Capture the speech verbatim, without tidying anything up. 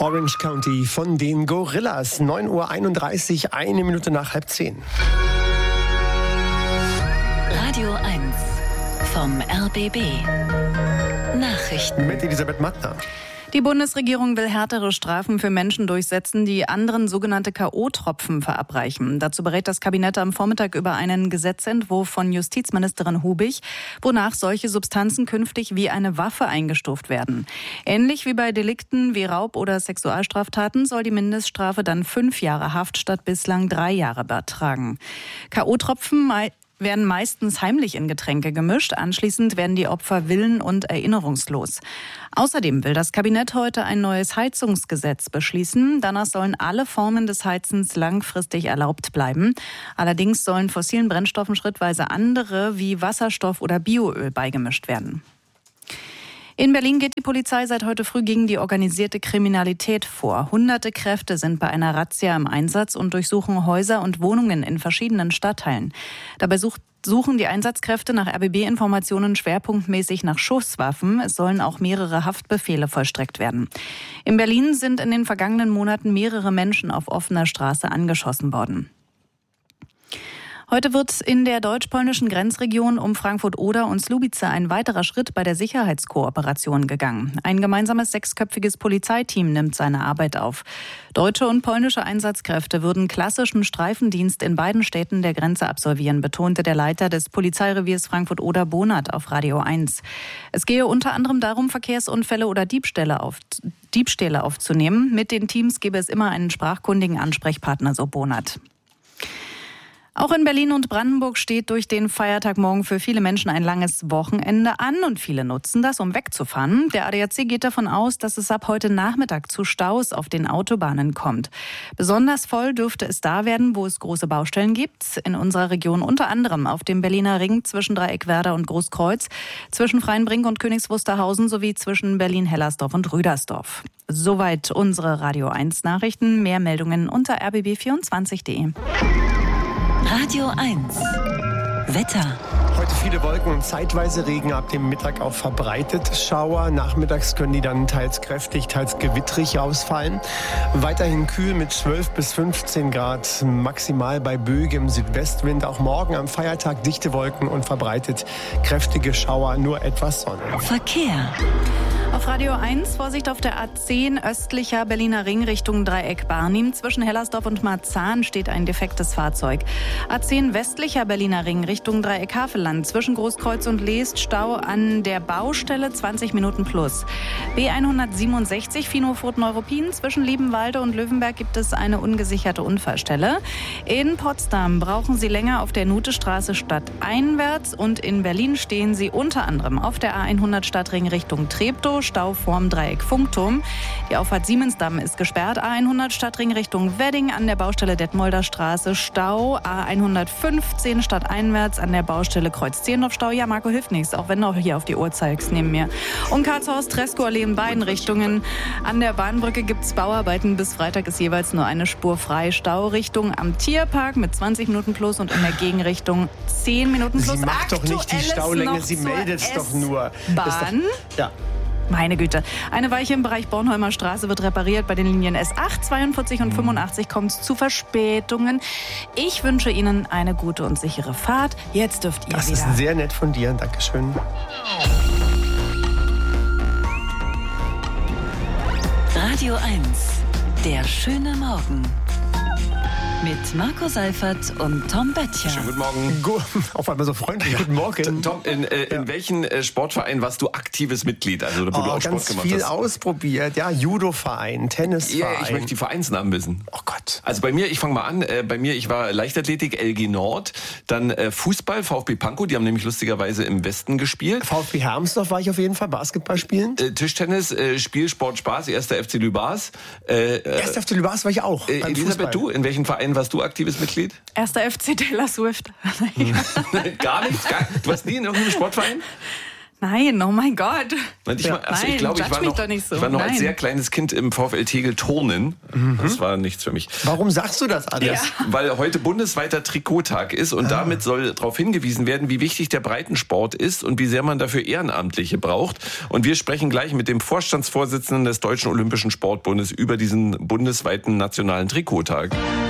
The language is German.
Orange County von den Gorillas. neun Uhr einunddreißig, eine Minute nach halb zehn. Radio eins vom R B B. Nachrichten. Mit Elisabeth Mattner. Die Bundesregierung will härtere Strafen für Menschen durchsetzen, die anderen sogenannte K O-Tropfen verabreichen. Dazu berät das Kabinett am Vormittag über einen Gesetzentwurf von Justizministerin Hubig, wonach solche Substanzen künftig wie eine Waffe eingestuft werden. Ähnlich wie bei Delikten wie Raub- oder Sexualstraftaten soll die Mindeststrafe dann fünf Jahre Haft statt bislang drei Jahre betragen. K O-Tropfen werden meistens heimlich in Getränke gemischt. Anschließend werden die Opfer willen- und erinnerungslos. Außerdem will das Kabinett heute ein neues Heizungsgesetz beschließen. Danach sollen alle Formen des Heizens langfristig erlaubt bleiben. Allerdings sollen fossilen Brennstoffen schrittweise andere wie Wasserstoff oder Bioöl beigemischt werden. In Berlin geht die Polizei seit heute früh gegen die organisierte Kriminalität vor. Hunderte Kräfte sind bei einer Razzia im Einsatz und durchsuchen Häuser und Wohnungen in verschiedenen Stadtteilen. Dabei sucht suchen die Einsatzkräfte nach R B B-Informationen schwerpunktmäßig nach Schusswaffen. Es sollen auch mehrere Haftbefehle vollstreckt werden. In Berlin sind in den vergangenen Monaten mehrere Menschen auf offener Straße angeschossen worden. Heute wird in der deutsch-polnischen Grenzregion um Frankfurt-Oder und Słubice ein weiterer Schritt bei der Sicherheitskooperation gegangen. Ein gemeinsames sechsköpfiges Polizeiteam nimmt seine Arbeit auf. Deutsche und polnische Einsatzkräfte würden klassischen Streifendienst in beiden Städten der Grenze absolvieren, betonte der Leiter des Polizeireviers Frankfurt-Oder Bonat auf Radio eins. Es gehe unter anderem darum, Verkehrsunfälle oder Diebstähle, auf, Diebstähle aufzunehmen. Mit den Teams gebe es immer einen sprachkundigen Ansprechpartner, so Bonat. Auch in Berlin und Brandenburg steht durch den Feiertag morgen für viele Menschen ein langes Wochenende an und viele nutzen das, um wegzufahren. Der A D A C geht davon aus, dass es ab heute Nachmittag zu Staus auf den Autobahnen kommt. Besonders voll dürfte es da werden, wo es große Baustellen gibt. In unserer Region unter anderem auf dem Berliner Ring zwischen Dreieckwerder und Großkreuz, zwischen Freienbrink und Königs Wusterhausen sowie zwischen Berlin-Hellersdorf und Rüdersdorf. Soweit unsere Radio eins Nachrichten. Mehr Meldungen unter r b b vierundzwanzig punkt d e. Radio eins. Wetter. Heute viele Wolken und zeitweise Regen, ab dem Mittag auch verbreitet Schauer. Nachmittags können die dann teils kräftig, teils gewittrig ausfallen. Weiterhin kühl mit zwölf bis fünfzehn Grad, maximal bei böigem Südwestwind. Auch morgen am Feiertag dichte Wolken und verbreitet kräftige Schauer, nur etwas Sonne. Verkehr. Auf Radio eins, Vorsicht auf der A zehn, östlicher Berliner Ring Richtung Dreieck Barnim. Zwischen Hellersdorf und Marzahn steht ein defektes Fahrzeug. A zehn, westlicher Berliner Ring Richtung Dreieck Havelland. Zwischen Großkreuz und Leest Stau an der Baustelle, zwanzig Minuten plus. B hundertsiebenundsechzig, Finofurt-Neuruppin. Zwischen Liebenwalde und Löwenberg gibt es eine ungesicherte Unfallstelle. In Potsdam brauchen Sie länger auf der Nutestraße stadteinwärts. Und in Berlin stehen Sie unter anderem auf der A hundert Stadtring Richtung Treptow. Stau vorm Dreieck Funkturm. Die Auffahrt Siemensdamm ist gesperrt. A hundert Stadtring Richtung Wedding an der Baustelle Detmolder Straße. Stau. A hundertfünfzehn stadteinwärts an der Baustelle Kreuz-Zehlendorf Stau. Ja, Marco hilft nichts, auch wenn du auch hier auf die Uhr zeigst neben mir. Um Karlshorst, Treskow-Allee in beiden Richtungen. An der Bahnbrücke gibt es Bauarbeiten. Bis Freitag ist jeweils nur eine Spur frei. Staurichtung am Tierpark mit zwanzig Minuten plus und in der Gegenrichtung zehn Minuten plus. Sie macht doch nicht die Staulänge, sie meldet es doch nur. Bahn? Doch, ja. Meine Güte. Eine Weiche im Bereich Bornholmer Straße wird repariert. Bei den Linien S acht, zweiundvierzig und fünfundachtzig kommt es zu Verspätungen. Ich wünsche Ihnen eine gute und sichere Fahrt. Jetzt dürft ihr das wieder. Das ist sehr nett von dir. Dankeschön. Radio eins. Der schöne Morgen. Mit Marco Seifert und Tom Böttcher. Schönen guten Morgen. Go- Auf einmal so freundlich. Guten Morgen. Tom, in, äh, in Ja. welchen äh, Sportverein warst du aktives Mitglied? Also, wo du Oh, auch Sport ganz gemacht viel hast? ausprobiert. Ja, Judo-Verein, Tennisverein. Ja, ich möchte die Vereinsnamen wissen. Oh Gott. Also bei mir, ich fange mal an, äh, bei mir, ich war Leichtathletik, L G Nord, dann äh, Fußball, VfB Pankow, die haben nämlich lustigerweise im Westen gespielt. VfB Hermsdorf war ich auf jeden Fall, Basketball spielen. Äh, Tischtennis, äh, Spiel, Sport, Spaß, erster F C Lübars. Äh, äh, Erster F C Lübars war ich auch. äh, beim Elisabeth, Fußball. du, in welchem Verein warst du aktives Mitglied? Erster F C Taylor Swift. Gar nichts? Gar, du warst nie in irgendeinem Sportverein? Nein, oh mein Gott. Nein, ich, ja. war, also Nein, ich glaube, ich war noch, doch nicht so. ich war noch Nein. als sehr kleines Kind im VfL Tegel turnen. Mhm. Das war nichts für mich. Warum sagst du das alles? Ja. Weil heute bundesweiter Trikottag ist und ah. damit soll darauf hingewiesen werden, wie wichtig der Breitensport ist und wie sehr man dafür Ehrenamtliche braucht. Und wir sprechen gleich mit dem Vorstandsvorsitzenden des Deutschen Olympischen Sportbundes über diesen bundesweiten nationalen Trikottag.